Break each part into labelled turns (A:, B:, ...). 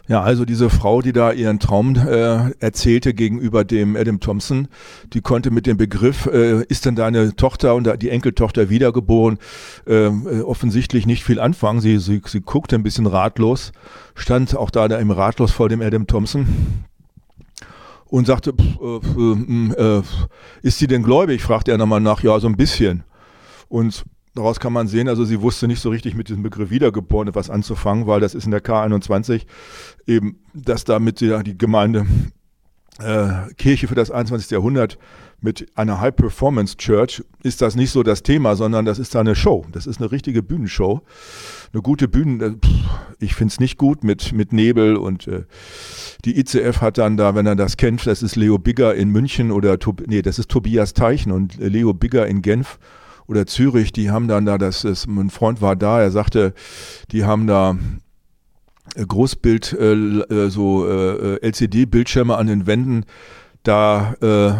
A: Ja, also diese Frau, die da ihren Traum erzählte gegenüber dem Adam Thompson, die konnte mit dem Begriff, ist denn deine Tochter und die Enkeltochter wiedergeboren, offensichtlich nicht viel anfangen. Sie guckte ein bisschen ratlos, stand auch da im Ratlos vor dem Adam Thompson und sagte, ist sie denn gläubig? Fragte er nochmal nach, ja, so ein bisschen. Und daraus kann man sehen, also sie wusste nicht so richtig mit diesem Begriff Wiedergeboren etwas anzufangen, weil das ist in der K21 eben, dass damit die Gemeinde Kirche für das 21. Jahrhundert mit einer High-Performance-Church ist das nicht so das Thema, sondern das ist da eine Show. Das ist eine richtige Bühnenshow. Eine gute ich finde es nicht gut mit Nebel und die ICF hat dann da, wenn er das kennt, das ist Leo Bigger in München das ist Tobias Teichen und Leo Bigger in Genf oder Zürich, die haben dann da, mein Freund war da, er sagte, die haben da Großbild, LCD-Bildschirme an den Wänden, da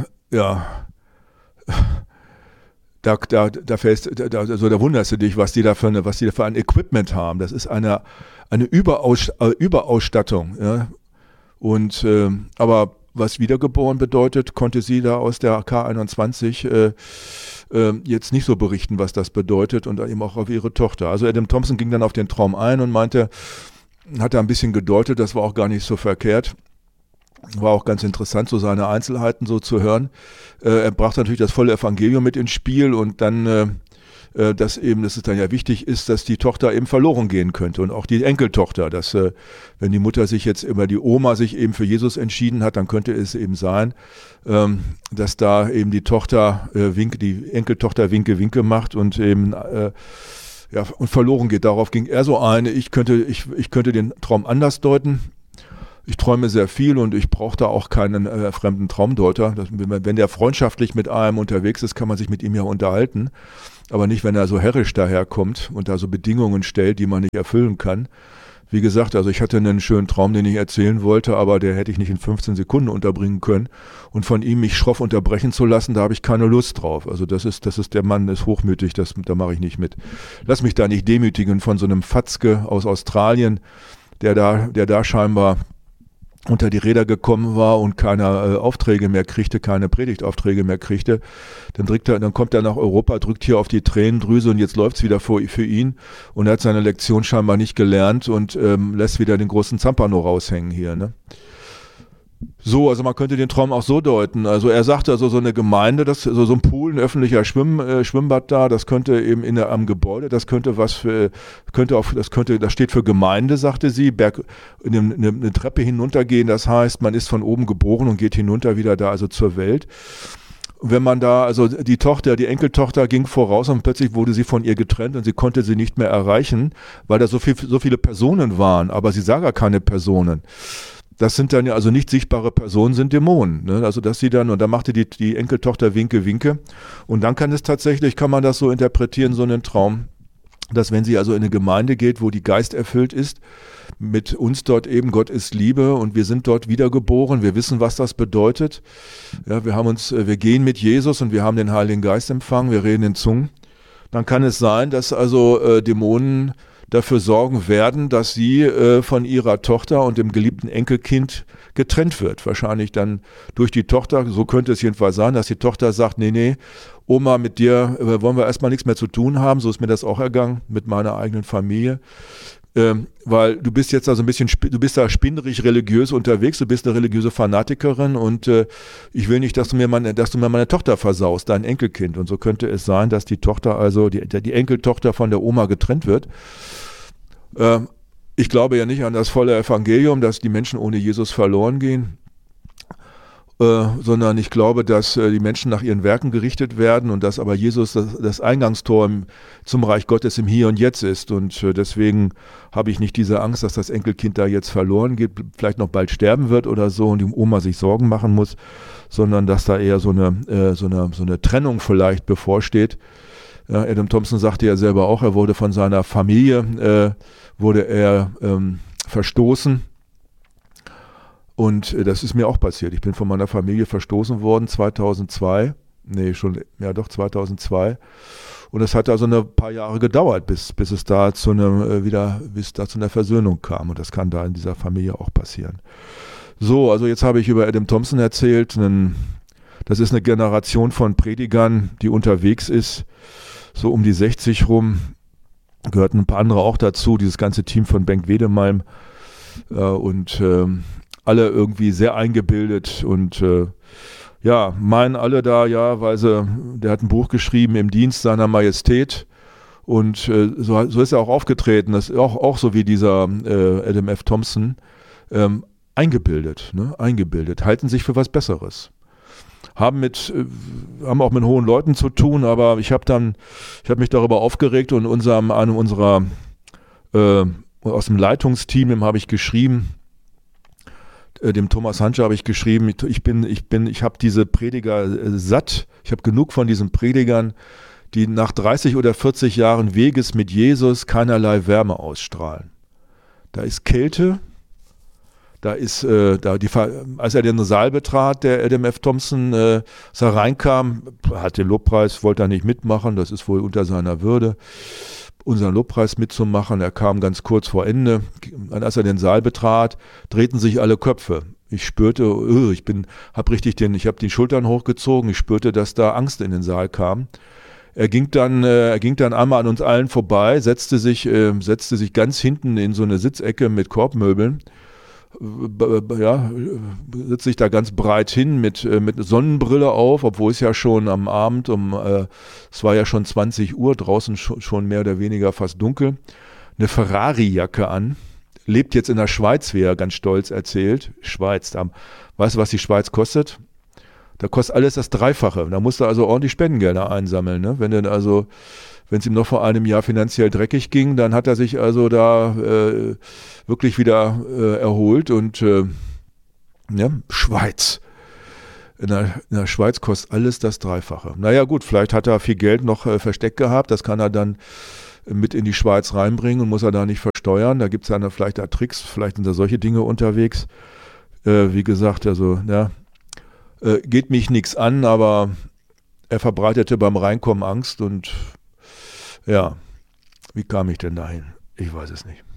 A: wunderst du dich, was die da für ein Equipment haben. Das ist eine Überausstattung, ja. Und aber was wiedergeboren bedeutet, konnte sie da aus der K21 jetzt nicht so berichten, was das bedeutet und eben auch auf ihre Tochter. Also Adam Thompson ging dann auf den Traum ein und meinte, hat da ein bisschen gedeutet, das war auch gar nicht so verkehrt. War auch ganz interessant, so seine Einzelheiten so zu hören. Er brachte natürlich das volle Evangelium mit ins Spiel und dann, dass es dann ja wichtig ist, dass die Tochter eben verloren gehen könnte und auch die Enkeltochter, dass wenn die Mutter sich jetzt über die Oma sich eben für Jesus entschieden hat, dann könnte es eben sein, dass da eben die Enkeltochter Winke macht und eben und verloren geht. Darauf ging er so ein. Ich könnte den Traum anders deuten. Ich träume sehr viel und ich brauche da auch keinen fremden Traumdeuter. Wenn der freundschaftlich mit einem unterwegs ist, kann man sich mit ihm ja unterhalten. Aber nicht, wenn er so herrisch daherkommt und da so Bedingungen stellt, die man nicht erfüllen kann. Wie gesagt, also ich hatte einen schönen Traum, den ich erzählen wollte, aber der hätte ich nicht in 15 Sekunden unterbringen können. Und von ihm mich schroff unterbrechen zu lassen, da habe ich keine Lust drauf. Also das ist der Mann ist hochmütig, da mache ich nicht mit. Lass mich da nicht demütigen von so einem Fatzke aus Australien, der da scheinbar unter die Räder gekommen war und keine Aufträge mehr kriegte, keine Predigtaufträge mehr kriegte, dann kommt er nach Europa, drückt hier auf die Tränendrüse und jetzt läuft's wieder für ihn und er hat seine Lektion scheinbar nicht gelernt und lässt wieder den großen Zampano raushängen hier, ne? So, also man könnte den Traum auch so deuten. Also er sagte, also so eine Gemeinde, so ein Pool, ein öffentlicher Schwimmbad da, das könnte eben am Gebäude, das steht für Gemeinde, sagte sie, eine Treppe hinuntergehen, das heißt, man ist von oben geboren und geht hinunter wieder da, also zur Welt. Wenn man da, also die Enkeltochter ging voraus und plötzlich wurde sie von ihr getrennt und sie konnte sie nicht mehr erreichen, weil da so viele Personen waren, aber sie sah gar keine Personen. Das sind dann ja also nicht sichtbare Personen, sind Dämonen. Ne? Also dass sie dann, und da machte die Enkeltochter Winke. Und dann kann man das so interpretieren, so einen Traum, dass wenn sie also in eine Gemeinde geht, wo die Geist erfüllt ist, mit uns dort eben, Gott ist Liebe und wir sind dort wiedergeboren, wir wissen, was das bedeutet. Ja, wir gehen mit Jesus und wir haben den Heiligen Geist empfangen, wir reden in Zungen. Dann kann es sein, dass also Dämonen dafür sorgen werden, dass sie von ihrer Tochter und dem geliebten Enkelkind getrennt wird. Wahrscheinlich dann durch die Tochter, so könnte es jedenfalls sein, dass die Tochter sagt, nee, Oma, mit dir wollen wir erstmal nichts mehr zu tun haben, so ist mir das auch ergangen mit meiner eigenen Familie. Weil du bist jetzt also du bist da spinnerig religiös unterwegs, du bist eine religiöse Fanatikerin und ich will nicht, dass du mir meine Tochter versaust, dein Enkelkind. Und so könnte es sein, dass die Tochter, also die Enkeltochter von der Oma getrennt wird. Ich glaube ja nicht an das volle Evangelium, dass die Menschen ohne Jesus verloren gehen, sondern ich glaube, dass die Menschen nach ihren Werken gerichtet werden und dass aber Jesus das Eingangstor zum Reich Gottes im Hier und Jetzt ist. Und deswegen habe ich nicht diese Angst, dass das Enkelkind da jetzt verloren geht, vielleicht noch bald sterben wird oder so und die Oma sich Sorgen machen muss, sondern dass da eher so eine Trennung vielleicht bevorsteht. Ja, Adam Thompson sagte ja selber auch, er wurde von seiner Familie verstoßen. Und das ist mir auch passiert. Ich bin von meiner Familie verstoßen worden 2002. Nee, schon, ja doch, 2002. Und es hat also ein paar Jahre gedauert, bis es da zu einer Versöhnung kam. Und das kann da in dieser Familie auch passieren. So, also jetzt habe ich über Adam Thompson erzählt. Das ist eine Generation von Predigern, die unterwegs ist, so um die 60 rum. Gehörten ein paar andere auch dazu, dieses ganze Team von Bengt Wedemalm. Und alle irgendwie sehr eingebildet und ja, meinen alle da, ja, der hat ein Buch geschrieben im Dienst seiner Majestät und so ist er auch aufgetreten, das ist auch so wie dieser Adam F. Thompson, eingebildet, halten sich für was Besseres. Haben auch mit hohen Leuten zu tun, aber ich habe mich darüber aufgeregt und einem unserer aus dem Leitungsteam, dem habe ich geschrieben, dem Thomas Hantscher habe ich geschrieben, ich habe diese Prediger satt, ich habe genug von diesen Predigern, die nach 30 oder 40 Jahren Weges mit Jesus keinerlei Wärme ausstrahlen. Da ist Kälte, als er den Saal betrat, der Adam F. Thompson, als er reinkam, hat den Lobpreis, wollte er nicht mitmachen, das ist wohl unter seiner Würde, unseren Lobpreis mitzumachen. Er kam ganz kurz vor Ende. Als er den Saal betrat, drehten sich alle Köpfe. Ich spürte, ich habe die Schultern hochgezogen. Ich spürte, dass da Angst in den Saal kam. Er ging dann einmal an uns allen vorbei, setzte sich ganz hinten in so eine Sitzecke mit Korbmöbeln. Ja, sitzt sich da ganz breit hin mit Sonnenbrille auf, obwohl es ja schon am Abend es war ja schon 20 Uhr, draußen schon mehr oder weniger fast dunkel, eine Ferrari-Jacke an, lebt jetzt in der Schweiz, wie er ganz stolz erzählt. Schweiz, weißt du, was die Schweiz kostet? Da kostet alles das Dreifache. Da musst du also ordentlich Spendengelder einsammeln, ne? Wenn es ihm noch vor einem Jahr finanziell dreckig ging, dann hat er sich also da wirklich wieder erholt und ja, Schweiz. In der Schweiz kostet alles das Dreifache. Naja gut, vielleicht hat er viel Geld noch versteckt gehabt, das kann er dann mit in die Schweiz reinbringen und muss er da nicht versteuern. Da gibt es dann vielleicht da Tricks, vielleicht sind da solche Dinge unterwegs. Wie gesagt, also ja, geht mich nichts an, aber er verbreitete beim Reinkommen Angst und ja, wie kam ich denn dahin? Ich weiß es nicht.